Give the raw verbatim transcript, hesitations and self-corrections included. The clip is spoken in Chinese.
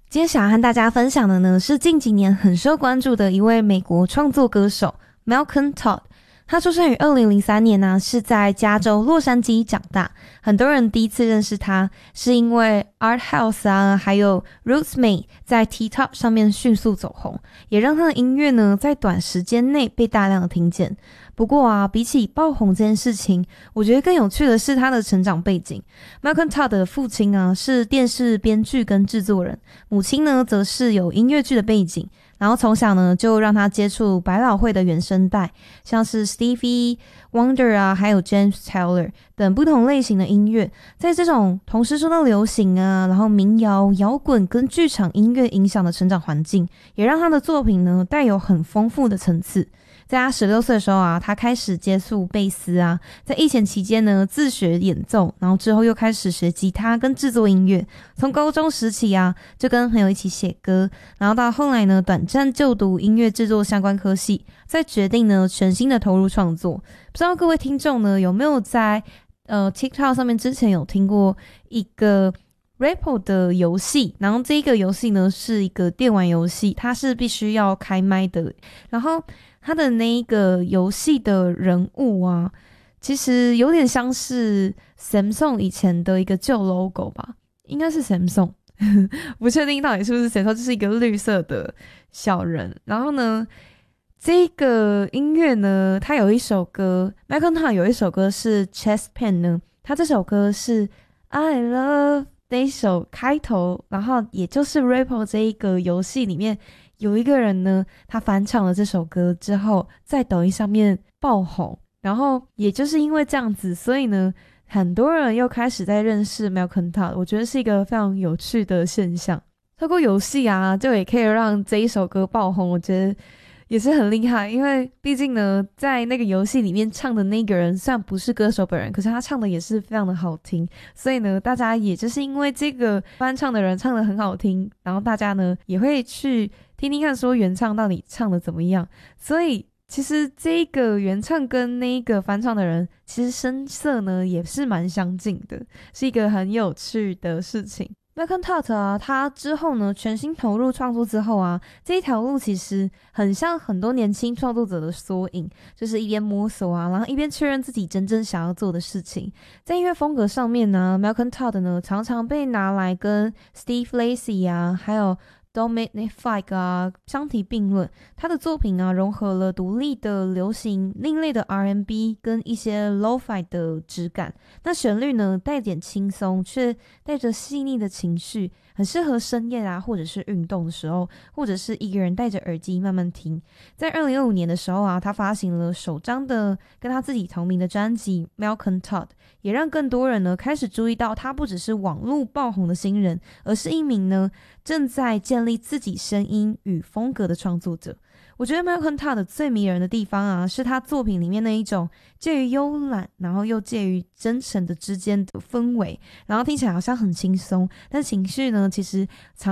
今天想要和大家分享的呢，是近几年很受关注的一位美国创作歌手 Malcolm Todd。他出生于二零零三年呢、啊，是在加州洛杉矶长大。很多人第一次认识他，是因为 Art House 啊，还有 Rootsmate 在 TikTok 上面迅速走红，也让他的音乐呢在短时间内被大量的听见。不过啊，比起爆红这件事情，我觉得更有趣的是他的成长背景。Malcolm Todd 的父亲啊是电视编剧跟制作人，母亲呢则是有音乐剧的背景。然后从小呢，就让他接触百老汇的原声带，像是 Stevie Wonder 啊，还有 James Taylor 等不同类型的音乐。在这种同时受到流行啊，然后民谣、摇滚跟剧场音乐影响的成长环境，也让他的作品呢带有很丰富的层次。在他十六岁的时候啊，他开始接触贝斯啊，在疫情期间呢自学演奏，然后之后又开始学吉他跟制作音乐。从高中时期啊，就跟朋友一起写歌，然后到后来呢，短暂就读音乐制作相关科系，再决定呢全新的投入创作。不知道各位听众呢有没有在呃 TikTok 上面之前有听过一个 Rappo 的游戏，然后这个游戏呢是一个电玩游戏，它是必须要开麦的，然后他的那一个游戏的人物啊，其实有点像是 Samsung 以前的一个旧 logo 吧，应该是 Samsung 不确定到底是不是 Samsung， 就是一个绿色的小人。然后呢，这个音乐呢，他有一首歌 Malcolm Todd 有一首歌是 Chest Pain 呢，他这首歌是 I Love 这一首开头，然后也就是 Rappo 这一个游戏里面有一个人呢，他翻唱了这首歌之后，在抖音上面爆红，然后也就是因为这样子，所以呢，很多人又开始在认识 Malcolm Todd， 我觉得是一个非常有趣的现象。透过游戏啊，就也可以让这一首歌爆红，我觉得也是很厉害，因为毕竟呢，在那个游戏里面唱的那个人虽然不是歌手本人，可是他唱的也是非常的好听，所以呢，大家也就是因为这个翻唱的人唱的很好听，然后大家呢也会去听听看说原唱到底唱的怎么样。所以其实这个原唱跟那个翻唱的人其实声色呢也是蛮相近的，是一个很有趣的事情。Malcolm Todd 啊，他之后呢全心投入创作之后啊，这一条路其实很像很多年轻创作者的缩影，就是一边摸索啊，然后一边确认自己真正想要做的事情。在音乐风格上面呢 Malcolm Todd 呢常常被拿来跟 Steve Lacy 啊，还有Dominic Fike 啊相提并论。他的作品啊融合了独立的流行、另类的 R and B 跟一些 Lo-Fi 的质感。那旋律呢带点轻松，却带着细腻的情绪，很适合深夜啊，或者是运动的时候，或者是一个人戴着耳机慢慢听。在二零二五年的时候啊，他发行了首张的跟他自己同名的专辑 Malcolm Todd， 也让更多人呢开始注意到他不只是网络爆红的新人，而是一名呢正在建立自己声音与风格的创作者。我觉得 Malcolm Todd 最迷人的地方啊，是他作品里面那一种介于慵懒，然后又介于真诚的之间的氛围，然后听起来好像很轻松，但情绪呢，其实藏